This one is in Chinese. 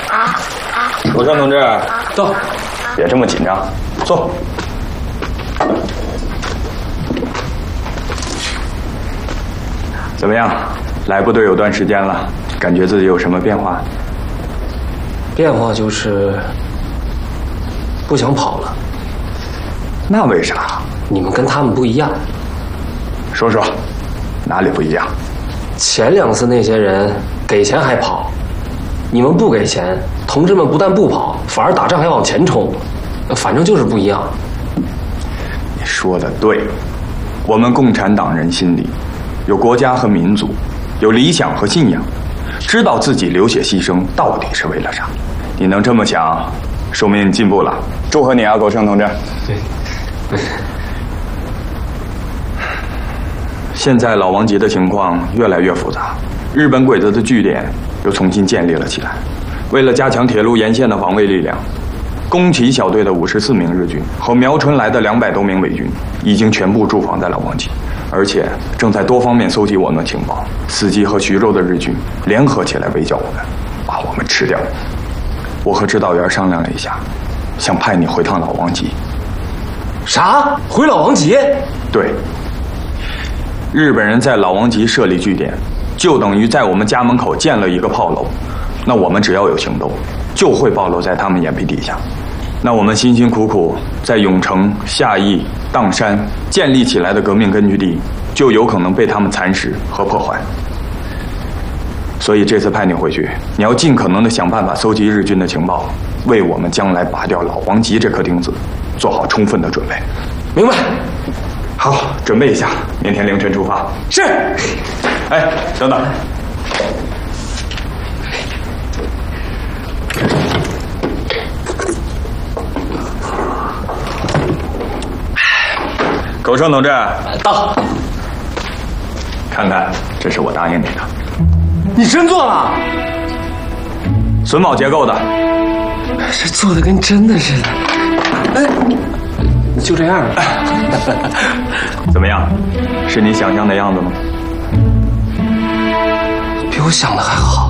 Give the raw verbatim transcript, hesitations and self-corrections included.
狗剩同志， 到。 别这么紧张，坐。怎么样？来部队有段时间了，感觉自己有什么变化？ 变化就是不想跑了。 那为啥？ 你们跟他们不一样。 说说，哪里不一样？ 前两次那些人给钱还跑，你们不给钱，同志们不但不跑，反而打仗还往前冲，反正就是不一样。 你说的对，我们共产党人心里有国家和民族，有理想和信仰，知道自己流血牺牲到底是为了啥。你能这么想，说明你进步了。祝贺你啊，狗剩同志。 对。 现在老王集的情况越来越复杂，日本鬼子的据点又重新建立了起来。为了加强铁路沿线的防卫力量，宫崎小队的五十四名日军和苗春来的两百多名伪军已经全部驻防在老王集，而且正在多方面搜集我们的情报。司机和徐州的日军联合起来围剿我们，把我们吃掉。我和指导员商量了一下，想派你回趟老王集。 啥？回老王集？ 对。日本人在老王集设立据点，就等于在我们家门口建了一个炮楼。那我们只要有行动，就会暴露在他们眼皮底下。那我们辛辛苦苦在永城、夏邑、砀山建立起来的革命根据地，就有可能被他们蚕食和破坏。所以这次派你回去，你要尽可能的想办法搜集日军的情报，为我们将来拔掉老王集这颗钉子做好充分的准备。 明白。 好，准备一下，明天凌晨出发。 是。 哎，等等。狗剩同志， 到。 看看，这是我答应你的。 你真做了？ 榫卯结构的。 这做的跟真的似的。哎。就这样吧。 怎么样？是你想象的样子吗？ 比我想的还好。